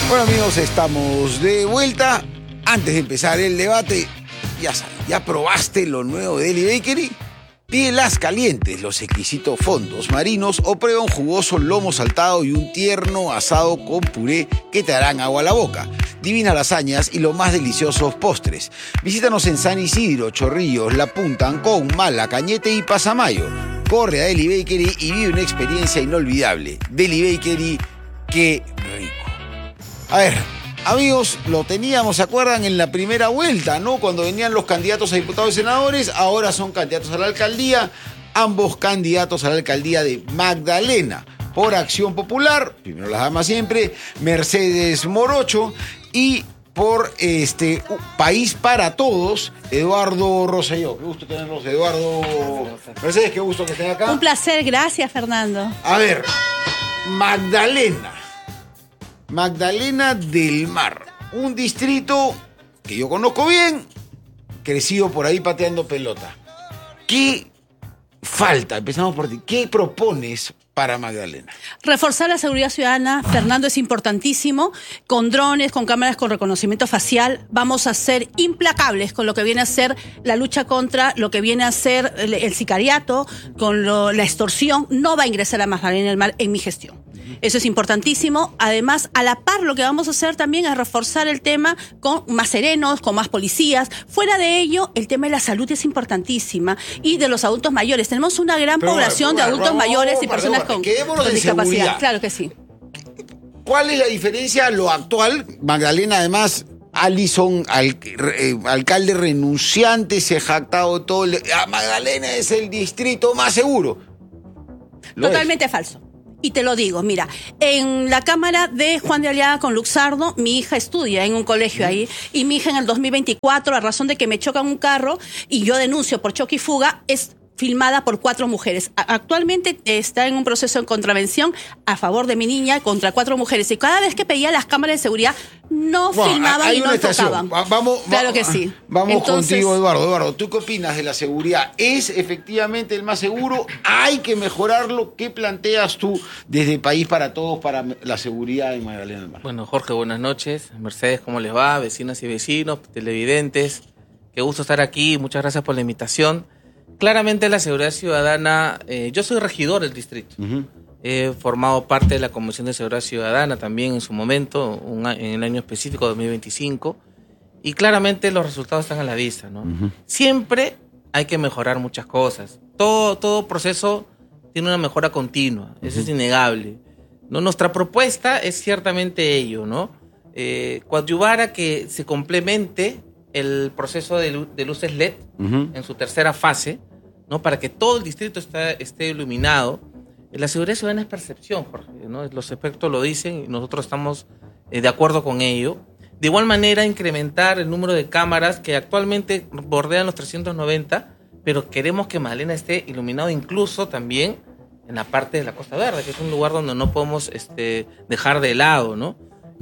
Bueno, amigos, estamos de vuelta. Antes de empezar el debate, ya sabes, ¿ya probaste lo nuevo de Deli Bakery? Pídelas calientes, los exquisitos fondos marinos o prueba un jugoso lomo saltado y un tierno asado con puré que te harán agua a la boca. Divinas lasañas y los más deliciosos postres. Visítanos en San Isidro, Chorrillos, La Punta, Ancón, Mala, Cañete y Pasamayo. Corre a Deli Bakery y vive una experiencia inolvidable. Deli Bakery, qué rico. A ver, amigos, lo teníamos, ¿se acuerdan? En la primera vuelta, ¿no? Cuando venían los candidatos a diputados y senadores, ahora son candidatos a la alcaldía, ambos candidatos a la alcaldía de Magdalena. Por Acción Popular, primero las damas siempre, Mercedes Morocho, y por País para Todos, Eduardo Rosselló. Qué gusto tenerlos, Eduardo. Mercedes, qué gusto que estén acá. Un placer, gracias, Fernando. A ver, Magdalena del Mar, un distrito que yo conozco bien, crecido por ahí pateando pelota. ¿Qué falta? Empezamos por ti. ¿Qué propones para Magdalena? Reforzar la seguridad ciudadana, Fernando, es importantísimo. Con drones, con cámaras con reconocimiento facial, vamos a ser implacables con lo que viene a ser la lucha contra lo que viene a ser el sicariato, con la extorsión. No va a ingresar a Magdalena del Mar en mi gestión. Eso es importantísimo. Además, a la par, lo que vamos a hacer también es reforzar el tema con más serenos, con más policías. Fuera de ello, el tema de la salud es importantísima. Y de los adultos mayores. Tenemos una gran población de adultos mayores y personas con discapacidad. Seguridad. Claro que sí. ¿Cuál es la diferencia a lo actual? Magdalena, además, Alison, alcalde renunciante, se ha jactado de todo. Magdalena es el distrito más seguro. Totalmente falso. Y te lo digo, mira, en la cámara de Juan de Aliaga con Luxardo, mi hija estudia en un colegio ahí, y mi hija en el 2024, a razón de que me chocan un carro y yo denuncio por choque y fuga, es filmada por 4 mujeres. Actualmente está en un proceso de contravención a favor de mi niña contra 4 mujeres. Y cada vez que pedía las cámaras de seguridad, no filmaban y no enfocaban. Claro que sí. Vamos contigo, Eduardo. Eduardo, ¿tú qué opinas de la seguridad? ¿Es efectivamente el más seguro? ¿Hay que mejorarlo? ¿Qué planteas tú desde País para Todos para la seguridad en Magdalena del Mar? Bueno, Jorge, buenas noches. Mercedes, ¿cómo les va? Vecinas y vecinos, televidentes. Qué gusto estar aquí. Muchas gracias por la invitación. Claramente la seguridad ciudadana, yo soy regidor del distrito. He formado parte de la Comisión de Seguridad Ciudadana también en su momento, en el año específico 2025, y claramente los resultados están a la vista, ¿no? Siempre hay que mejorar muchas cosas. Todo proceso tiene una mejora continua, eso es innegable, ¿no? Nuestra propuesta es ciertamente ello, ¿no? Coadyuvar a que se complemente el proceso de luces LED en su tercera fase, ¿no? Para que todo el distrito esté iluminado. La seguridad ciudadana es percepción, Jorge, ¿no? Los expertos lo dicen y nosotros estamos de acuerdo con ello. De igual manera, incrementar el número de cámaras que actualmente bordean los 390, pero queremos que Magdalena esté iluminado incluso también en la parte de la Costa Verde, que es un lugar donde no podemos dejar de lado, ¿no?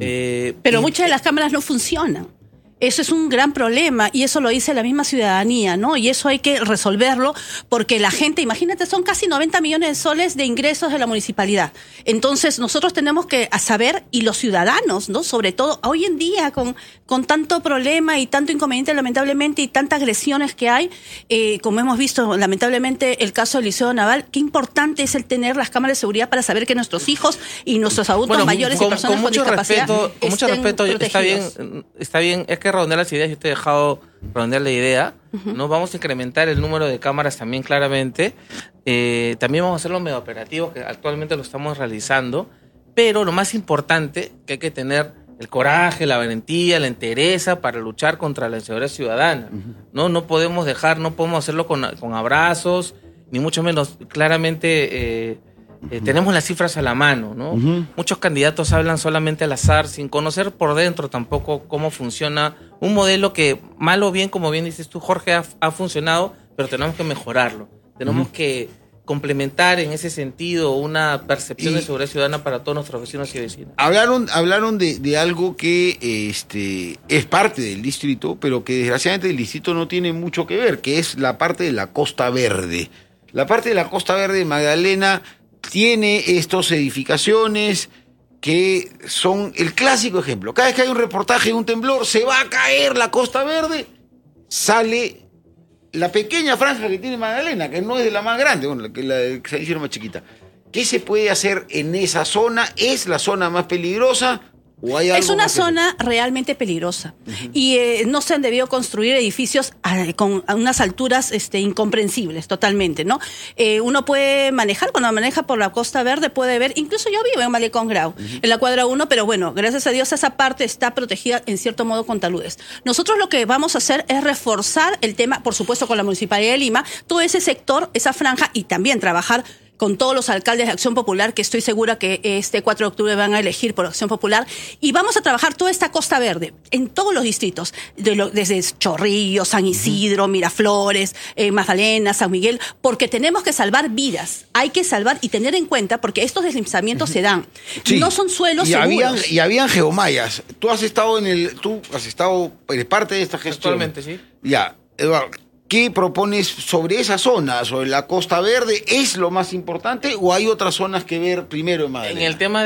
Pero muchas de las cámaras no funcionan. Eso es un gran problema y eso lo dice la misma ciudadanía, ¿no? Y eso hay que resolverlo porque la gente, imagínate, son casi 90 millones de soles de ingresos de la municipalidad. Entonces nosotros tenemos que saber, y los ciudadanos, ¿no? Sobre todo hoy en día con tanto problema y tanto inconveniente lamentablemente y tantas agresiones que hay, como hemos visto lamentablemente el caso del Liceo Naval, qué importante es el tener las cámaras de seguridad para saber que nuestros hijos y nuestros adultos mayores y personas con discapacidad con mucho respeto, protegidos. está bien, es que redondear las ideas, yo te he dejado redondear la idea, ¿no? Vamos a incrementar el número de cámaras también claramente, también vamos a hacerlo medio operativo, que actualmente lo estamos realizando, pero lo más importante, que hay que tener el coraje, la valentía, la entereza para luchar contra la inseguridad ciudadana, ¿no? No podemos hacerlo con abrazos, ni mucho menos, claramente tenemos las cifras a la mano, ¿no? Muchos candidatos hablan solamente al azar, sin conocer por dentro tampoco cómo funciona un modelo que, mal o bien, como bien dices tú, Jorge, ha funcionado, pero tenemos que mejorarlo. Tenemos que complementar en ese sentido una percepción de seguridad ciudadana para todos nuestros vecinos y vecinas. Hablaron de algo que es parte del distrito, pero que desgraciadamente el distrito no tiene mucho que ver, que es la parte de la Costa Verde. La parte de la Costa Verde de Magdalena tiene estas edificaciones que son el clásico ejemplo. Cada vez que hay un reportaje de un temblor, se va a caer la Costa Verde, sale la pequeña franja que tiene Magdalena, que no es de la más grande, bueno, la que se hicieron más chiquita. ¿Qué se puede hacer en esa zona? ¿Es la zona más peligrosa? ¿O hay algo es una más zona realmente peligrosa y no se han debido construir edificios con unas alturas incomprensibles totalmente, ¿no? Uno puede manejar, cuando maneja por la Costa Verde puede ver, incluso yo vivo en Malecón Grau, en la cuadra 1, pero bueno, gracias a Dios esa parte está protegida en cierto modo con taludes. Nosotros lo que vamos a hacer es reforzar el tema, por supuesto con la Municipalidad de Lima, todo ese sector, esa franja y también trabajar con todos los alcaldes de Acción Popular, que estoy segura que este 4 de octubre van a elegir por Acción Popular, y vamos a trabajar toda esta Costa Verde, en todos los distritos, desde Chorrillos, San Isidro, Miraflores, Magdalena, San Miguel, porque tenemos que salvar vidas, hay que salvar y tener en cuenta, porque estos deslizamientos se dan, Sí. no son suelos seguros. Habían geomayas. Eres parte de esta gestión. Actualmente, sí. Ya, Eduardo, ¿qué propones sobre esa zona, sobre la Costa Verde? ¿Es lo más importante o hay otras zonas que ver primero en Magdalena? En el tema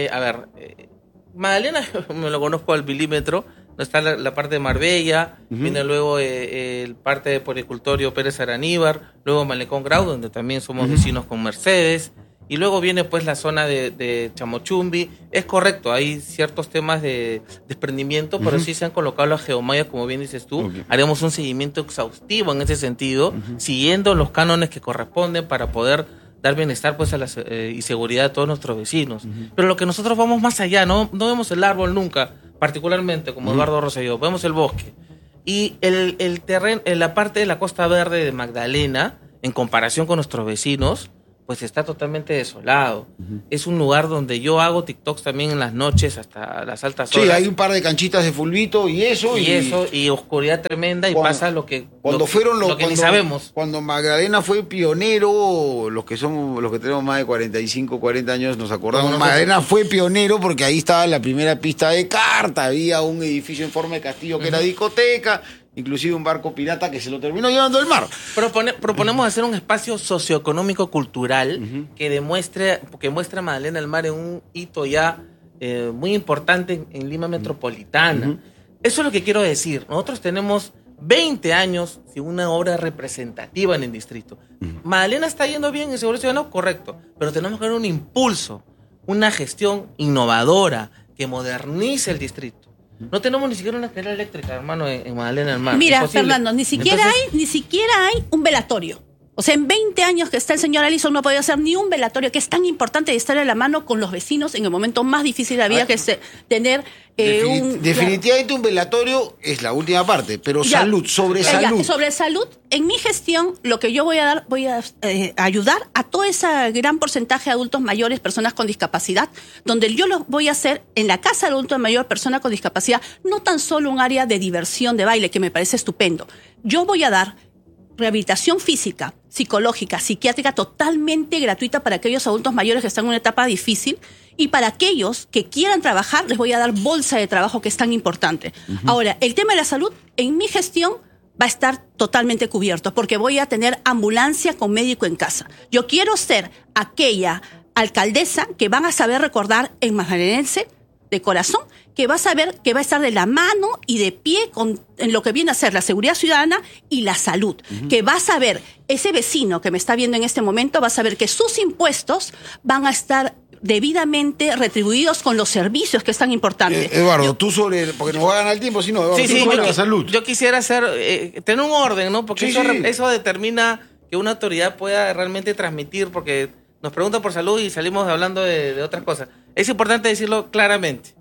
Magdalena me lo conozco al milímetro, está la parte de Marbella, viene luego el parte de Policultorio Pérez Araníbar, luego Malecón Grau, donde también somos vecinos con Mercedes, y luego viene pues la zona de Chamochumbi. Es correcto, hay ciertos temas de desprendimiento, pero sí se han colocado las geomayas, como bien dices tú. Haremos un seguimiento exhaustivo en ese sentido, siguiendo los cánones que corresponden para poder dar bienestar pues y seguridad a todos nuestros vecinos. Pero lo que nosotros vamos más allá, no vemos el árbol nunca, particularmente como Eduardo Rosselló, vemos el bosque. Y el terreno, en la parte de la Costa Verde de Magdalena, en comparación con nuestros vecinos, pues está totalmente desolado. Es un lugar donde yo hago TikToks también en las noches hasta las altas horas. Sí, hay un par de canchitas de fulbito y eso. Y oscuridad tremenda y pasa lo que ni sabemos. Cuando Magdalena fue pionero, los que tenemos más de 45, 40 años nos acordamos. Magdalena fue pionero porque ahí estaba la primera pista de carta, había un edificio en forma de castillo que era discoteca, inclusive un barco pirata que se lo terminó llevando al mar. Proponemos hacer un espacio socioeconómico cultural que muestre a Magdalena del Mar en un hito ya muy importante en Lima metropolitana. Eso es lo que quiero decir. Nosotros tenemos 20 años sin una obra representativa en el distrito. Magdalena está yendo bien en seguridad ciudadana, correcto, pero tenemos que dar un impulso, una gestión innovadora que modernice el distrito. No tenemos ni siquiera una escalera eléctrica, hermano, en Magdalena del Mar. Mira, Fernando, ni siquiera hay un velatorio. O sea, en 20 años que está el señor Allison no ha podido hacer ni un velatorio, que es tan importante de estar a la mano con los vecinos en el momento más difícil de la vida, que es tener definitivamente un velatorio es la última parte, pero salud. Sobre salud, en mi gestión, lo que yo voy a ayudar a todo ese gran porcentaje de adultos mayores, personas con discapacidad, donde yo lo voy a hacer en la casa de adulto mayor, persona con discapacidad, no tan solo un área de diversión, de baile, que me parece estupendo. Yo voy a dar rehabilitación física, psicológica, psiquiátrica totalmente gratuita para aquellos adultos mayores que están en una etapa difícil, y para aquellos que quieran trabajar les voy a dar bolsa de trabajo, que es tan importante. Ahora, el tema de la salud en mi gestión va a estar totalmente cubierto porque voy a tener ambulancia con médico en casa. Yo quiero ser aquella alcaldesa que van a saber recordar en magdalenense de corazón, que va a saber que va a estar de la mano y de pie en lo que viene a ser la seguridad ciudadana y la salud, que va a saber, ese vecino que me está viendo en este momento va a saber que sus impuestos van a estar debidamente retribuidos con los servicios que es tan importante. Eduardo, porque nos va a ganar el tiempo, si no, sobre la salud. Yo quisiera tener un orden, ¿no? Porque eso determina que una autoridad pueda realmente transmitir, porque nos preguntan por salud y salimos hablando de otras cosas. Es importante decirlo claramente.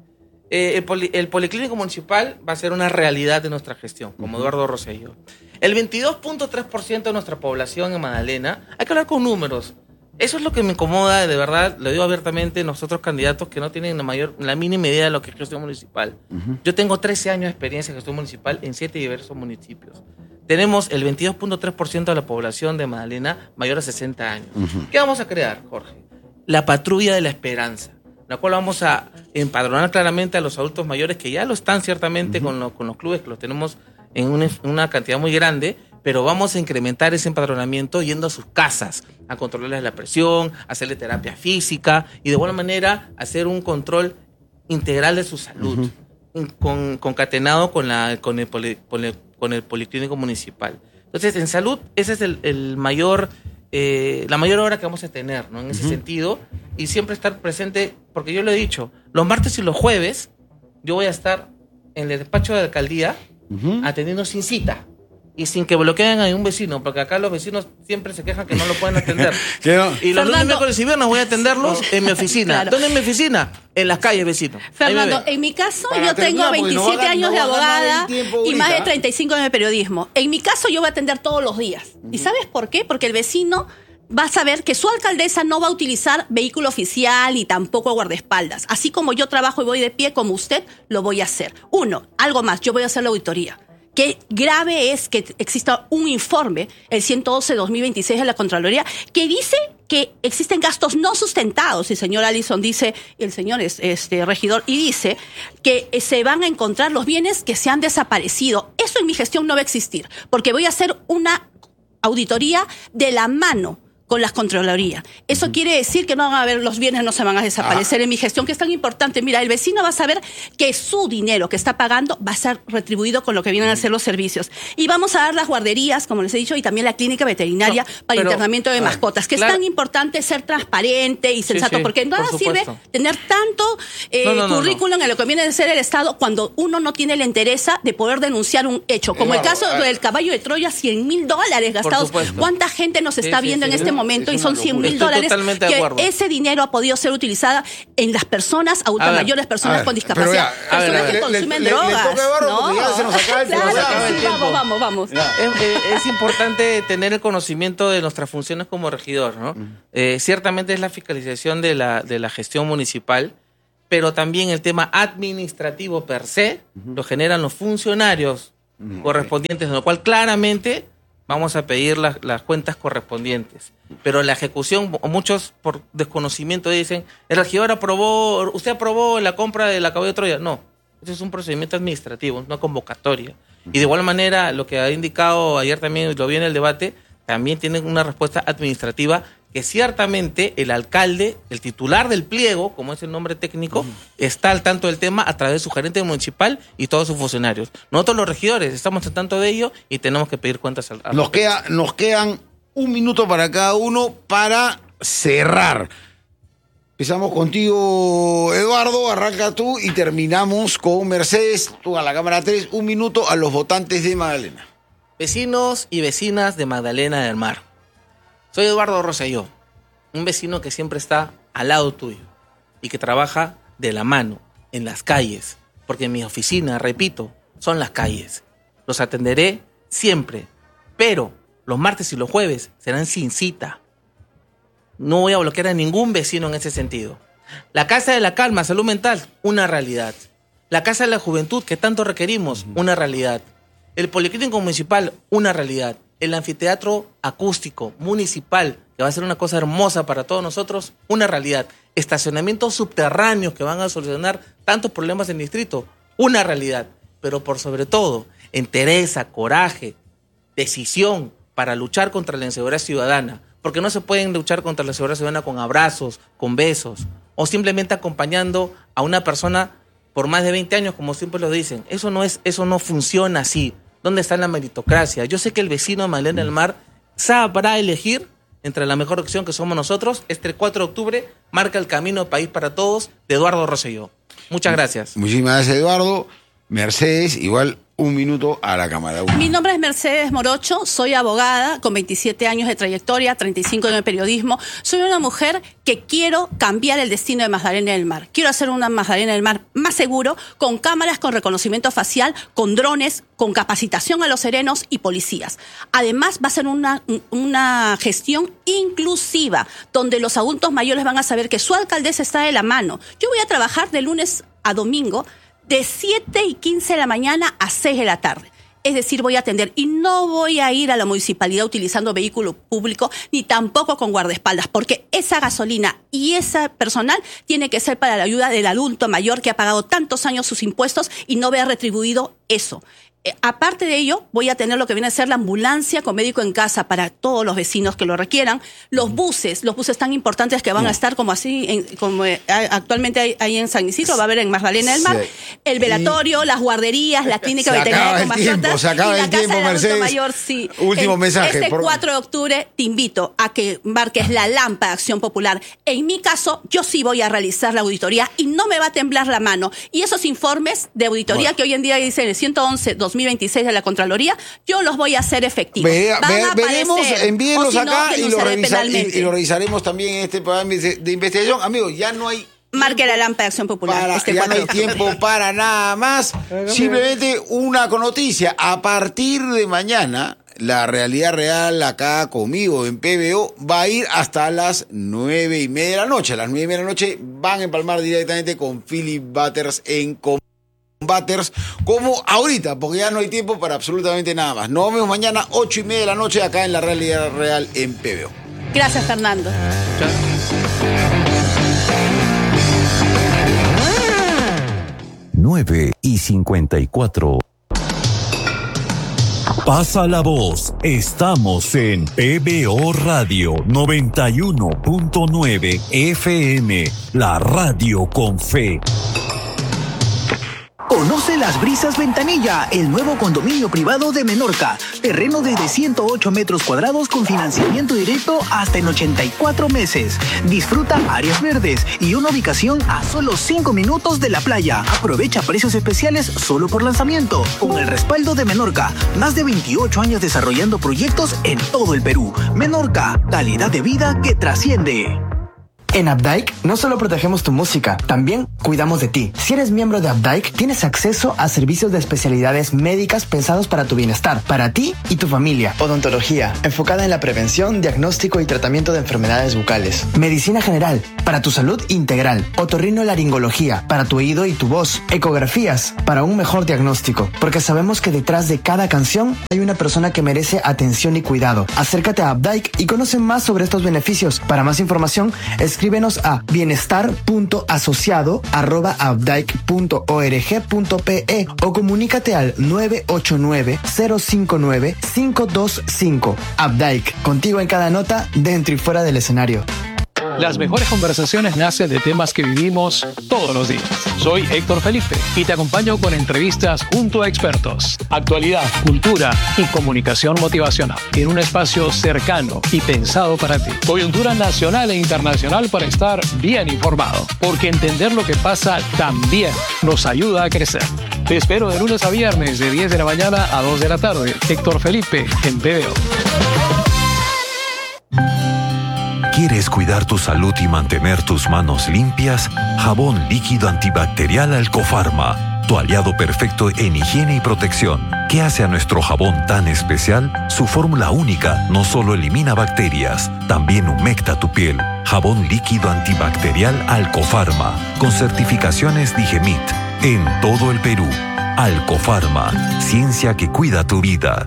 El Policlínico Municipal va a ser una realidad de nuestra gestión, como Eduardo Rosselló. El 22.3% de nuestra población en Magdalena, hay que hablar con números. Eso es lo que me incomoda, de verdad, lo digo abiertamente, nosotros candidatos que no tienen la mínima idea de lo que es gestión municipal. Yo tengo 13 años de experiencia en gestión municipal en 7 diversos municipios. Tenemos el 22.3% de la población de Magdalena mayor a 60 años. ¿Qué vamos a crear, Jorge? La patrulla de la esperanza, la cual vamos a empadronar claramente a los adultos mayores que ya lo están ciertamente con los clubes, que los tenemos en una cantidad muy grande, pero vamos a incrementar ese empadronamiento yendo a sus casas, a controlarles la presión, a hacerle terapia física y de alguna manera hacer un control integral de su salud, concatenado con el policlínico municipal. Entonces, en salud, ese es la mayor obra que vamos a tener, ¿no? En ese sentido, y siempre estar presente, porque yo lo he dicho, los martes y los jueves yo voy a estar en el despacho de la alcaldía atendiendo sin cita y sin que bloqueen a ningún vecino, porque acá los vecinos siempre se quejan que no lo pueden atender. Y los lunes, miércoles y viernes voy a atenderlos en mi oficina. Claro. ¿Dónde es mi oficina? En las calles, vecino. Fernando, en mi caso yo tengo 27 años de abogada y más de 35 años de periodismo. En mi caso yo voy a atender todos los días. ¿Y sabes por qué? Porque el vecino va a saber que su alcaldesa no va a utilizar vehículo oficial y tampoco guardaespaldas. Así como yo trabajo y voy de pie como usted, lo voy a hacer. Algo más, yo voy a hacer la auditoría. Qué grave es que exista un informe, el 112-2026 de la Contraloría, que dice que existen gastos no sustentados. Y el señor Allison dice, el señor regidor, y dice que se van a encontrar los bienes que se han desaparecido. Eso en mi gestión no va a existir, porque voy a hacer una auditoría de la mano con las Contralorías. Eso quiere decir que no van a haber, los bienes no se van a desaparecer en mi gestión, que es tan importante. Mira, el vecino va a saber que su dinero que está pagando va a ser retribuido con lo que vienen a hacer los servicios. Y vamos a dar las guarderías, como les he dicho, y también la clínica veterinaria para internamiento de mascotas, que es tan importante ser transparente y sensato, porque nada sirve tener tanto currículum en lo que viene de ser el Estado cuando uno no tiene la entereza de poder denunciar un hecho. Como el caso del caballo de Troya, $100,000 gastados. ¿Cuánta gente nos está viendo en este momento? Y son $100,000 que ese dinero ha podido ser utilizado en las personas adultas mayores, personas con discapacidad, personas que consumen drogas. Vamos. Es importante tener el conocimiento de nuestras funciones como regidor, ¿no? Ciertamente es la fiscalización de la gestión municipal, pero también el tema administrativo per se lo generan los funcionarios correspondientes, en lo cual claramente vamos a pedir las cuentas correspondientes. Pero la ejecución, muchos por desconocimiento dicen, el regidor usted aprobó la compra de la caballo de Troya. No, ese es un procedimiento administrativo, una convocatoria. Y de igual manera, lo que ha indicado ayer también, lo vi en el debate, también tienen una respuesta administrativa que ciertamente el alcalde, el titular del pliego, como es el nombre técnico, está al tanto del tema a través de su gerente municipal y todos sus funcionarios. Nosotros los regidores estamos al tanto de ello y tenemos que pedir cuentas al Nos quedan 1 minuto para cada uno para cerrar. Empezamos contigo, Eduardo, arranca tú y terminamos con Mercedes, tú a la cámara 3, 1 minuto a los votantes de Magdalena. Vecinos y vecinas de Magdalena del Mar. Soy Eduardo Rosselló, un vecino que siempre está al lado tuyo y que trabaja de la mano, en las calles, porque mi oficina, repito, son las calles. Los atenderé siempre, pero los martes y los jueves serán sin cita. No voy a bloquear a ningún vecino en ese sentido. La Casa de la Calma, Salud Mental, una realidad. La Casa de la Juventud, que tanto requerimos, una realidad. El Policlínico Municipal, una realidad. El anfiteatro acústico municipal, que va a ser una cosa hermosa para todos nosotros, una realidad. Estacionamientos subterráneos que van a solucionar tantos problemas en el distrito, una realidad. Pero por sobre todo, entereza, coraje, decisión para luchar contra la inseguridad ciudadana. Porque no se pueden luchar contra la inseguridad ciudadana con abrazos, con besos, o simplemente acompañando a una persona por más de 20 años, como siempre lo dicen. Eso no funciona así. ¿Dónde está la meritocracia? Yo sé que el vecino de Magdalena del Mar sabrá elegir entre la mejor opción que somos nosotros. Este 4 de octubre marca el camino País para Todos de Eduardo Rosselló. Muchas gracias. Muchísimas gracias, Eduardo. Mercedes, igual 1 minuto a la cámara 1. Mi nombre es Mercedes Morocho, soy abogada con 27 años de trayectoria, 35 años de periodismo. Soy una mujer que quiero cambiar el destino de Magdalena del Mar. Quiero hacer una Magdalena del Mar más seguro, con cámaras con reconocimiento facial, con drones, con capacitación a los serenos y policías. Además, va a ser una gestión inclusiva, donde los adultos mayores van a saber que su alcaldesa está de la mano. Yo voy a trabajar de lunes a domingo, de 7:15 de la mañana a 6 de la tarde. Es decir, voy a atender y no voy a ir a la municipalidad utilizando vehículo público ni tampoco con guardaespaldas, porque esa gasolina y ese personal tiene que ser para la ayuda del adulto mayor que ha pagado tantos años sus impuestos y no vea retribuido eso. Aparte de ello, voy a tener lo que viene a ser la ambulancia con médico en casa para todos los vecinos que lo requieran. Los buses tan importantes que van a estar como así, como actualmente hay en San Isidro, va a haber en Magdalena del Mar, el velatorio, las guarderías, la clínica veterinaria con mascotas se acaba y la el casa tiempo, del adulto Mercedes. mayor. Sí. Último mensaje. Este 4 de octubre te invito a que marques la lámpara de Acción Popular. En mi caso, yo sí voy a realizar la auditoría y no me va a temblar la mano. Y esos informes de auditoría que hoy en día dicen el 111-2026 de la Contraloría, yo los voy a hacer efectivos. Veremos, envíenlos acá y lo revisaremos también en este programa de investigación. Amigos, ya no hay... Marque la lámpara de Acción Popular. Ya no hay tiempo para nada más. Simplemente una noticia. A partir de mañana, la Realidad Real acá conmigo en PBO va a ir hasta las 9:30 de la noche. A las 9:30 de la noche van a empalmar directamente con Philip Butters en Combaters, como ahorita, porque ya no hay tiempo para absolutamente nada más. Nos vemos mañana 8:30 de la noche acá en la Realidad Real en PBO. Gracias, Fernando. Chao. 9:54. Pasa la voz. Estamos en PBO Radio 91.9 FM, la radio con fe. Conoce Las Brisas Ventanilla, el nuevo condominio privado de Menorca. Terreno desde 108 metros cuadrados con financiamiento directo hasta en 84 meses. Disfruta áreas verdes y una ubicación a solo 5 minutos de la playa. Aprovecha precios especiales solo por lanzamiento. Con el respaldo de Menorca, más de 28 años desarrollando proyectos en todo el Perú. Menorca, calidad de vida que trasciende. En Updike no solo protegemos tu música, también cuidamos de ti. Si eres miembro de Updike, tienes acceso a servicios de especialidades médicas pensados para tu bienestar, para ti y tu familia. Odontología, enfocada en la prevención, diagnóstico y tratamiento de enfermedades bucales. Medicina general, para tu salud integral. Otorrinolaringología, para tu oído y tu voz. Ecografías, para un mejor diagnóstico. Porque sabemos que detrás de cada canción hay una persona que merece atención y cuidado. Acércate a Updike y conoce más sobre estos beneficios. Para más información, escríbenos a bienestar.asociado@updike.org.pe o comunícate al 989-059-525. Updike, contigo en cada nota, dentro y fuera del escenario. Las mejores conversaciones nacen de temas que vivimos todos los días. Soy Héctor Felipe y te acompaño con entrevistas junto a expertos, actualidad, cultura y comunicación motivacional en un espacio cercano y pensado para ti. Coyuntura nacional e internacional para estar bien informado, porque entender lo que pasa también nos ayuda a crecer. Te espero de lunes a viernes de 10 de la mañana a 2 de la tarde. Héctor Felipe en PBO. ¿Quieres cuidar tu salud y mantener tus manos limpias? Jabón líquido antibacterial Alcofarma, tu aliado perfecto en higiene y protección. ¿Qué hace a nuestro jabón tan especial? Su fórmula única no solo elimina bacterias, también humecta tu piel. Jabón líquido antibacterial Alcofarma, con certificaciones Digemit, en todo el Perú. Alcofarma, ciencia que cuida tu vida.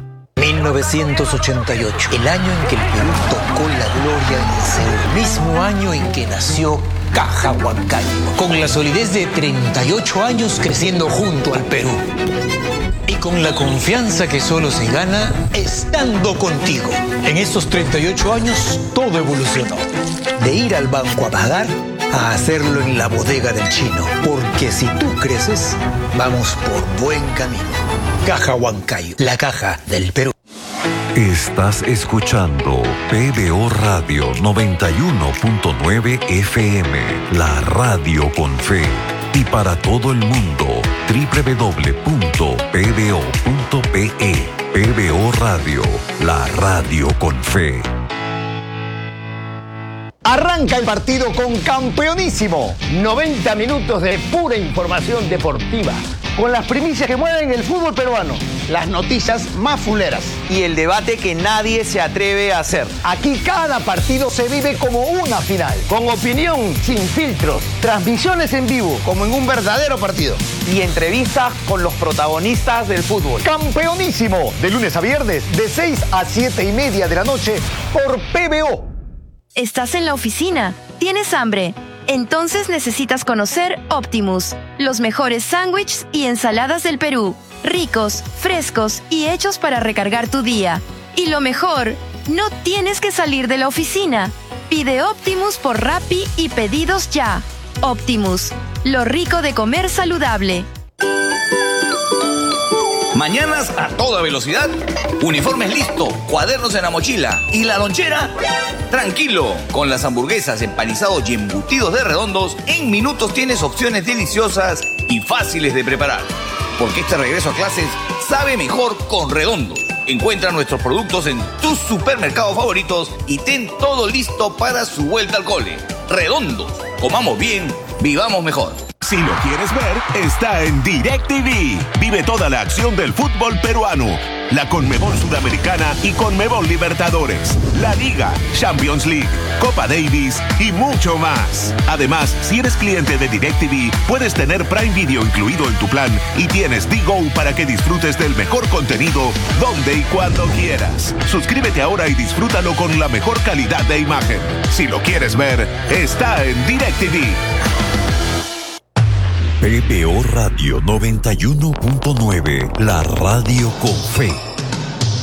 1988, el año en que el Perú tocó la gloria en Seúl, mismo año en que nació Caja Huancayo, con la solidez de 38 años creciendo junto al Perú. Y con la confianza que solo se gana estando contigo. En estos 38 años todo evolucionó. De ir al banco a pagar, a hacerlo en la bodega del chino. Porque si tú creces, vamos por buen camino. Caja Huancayo, la caja del Perú. Estás escuchando PBO Radio 91.9 FM, la radio con fe. Y para todo el mundo, www.pbo.pe. PBO Radio, la radio con fe. Arranca el partido con Campeonísimo. 90 minutos de pura información deportiva, con las primicias que mueven el fútbol peruano, las noticias más fuleras y el debate que nadie se atreve a hacer. Aquí cada partido se vive como una final, con opinión sin filtros, transmisiones en vivo como en un verdadero partido y entrevistas con los protagonistas del fútbol. Campeonísimo, de lunes a viernes, de 6 a 7:30 de la noche por PBO. ¿Estás en la oficina? ¿Tienes hambre? Entonces necesitas conocer Optimus, los mejores sándwiches y ensaladas del Perú. ricos, frescos y hechos para recargar tu día. Y lo mejor, no tienes que salir de la oficina. Pide Optimus por Rappi y pedidos ya. Optimus, lo rico de comer saludable. Mañanas a toda velocidad, uniformes listo, cuadernos en la mochila y la lonchera. Tranquilo, con las hamburguesas, empanizados y embutidos de Redondos, en minutos tienes opciones deliciosas y fáciles de preparar. Porque este regreso a clases sabe mejor con Redondos. Encuentra nuestros productos en tus supermercados favoritos y ten todo listo para su vuelta al cole. Redondos, comamos bien, vivamos mejor. Si lo quieres ver, está en DirecTV. Vive toda la acción del fútbol peruano. La Conmebol Sudamericana y Conmebol Libertadores. La Liga, Champions League, Copa Davis y mucho más. Además, si eres cliente de DirecTV, puedes tener Prime Video incluido en tu plan y tienes Digo para que disfrutes del mejor contenido donde y cuando quieras. Suscríbete ahora y disfrútalo con la mejor calidad de imagen. Si lo quieres ver, está en DirecTV. PPO Radio 91.9, la radio con fe.